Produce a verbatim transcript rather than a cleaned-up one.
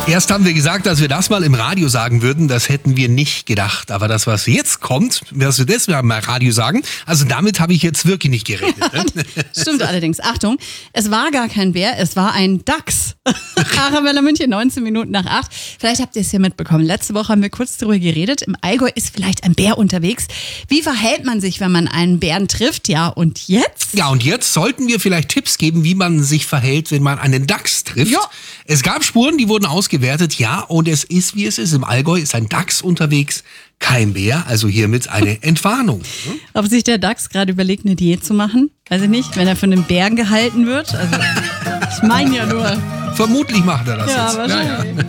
Erst haben wir gesagt, dass wir das mal im Radio sagen würden. Das hätten wir nicht gedacht. Aber das, was jetzt kommt, wirst du das mal im Radio sagen. Also damit habe ich jetzt wirklich nicht gerechnet. Ne? Stimmt allerdings. Achtung, es war gar kein Bär, es war ein Dachs. Arabella München, neunzehn Minuten nach acht. Vielleicht habt ihr es ja mitbekommen. Letzte Woche haben wir kurz darüber geredet. Im Allgäu ist vielleicht ein Bär unterwegs. Wie verhält man sich, wenn man einen Bären trifft? Ja, und jetzt? Ja, und jetzt sollten wir vielleicht Tipps geben, wie man sich verhält, wenn man einen Dachs trifft. Ja. Es gab Spuren, die wurden ausgewertet. Ja, und es ist, wie es ist. Im Allgäu ist ein Dachs unterwegs, kein Bär. Also hiermit eine Entwarnung. Ob sich der Dachs gerade überlegt, eine Diät zu machen? Weiß ich nicht, wenn er von einem Bären gehalten wird. Also, ich meine ja nur. Vermutlich macht er das Ja, jetzt. wahrscheinlich. Ja, ja.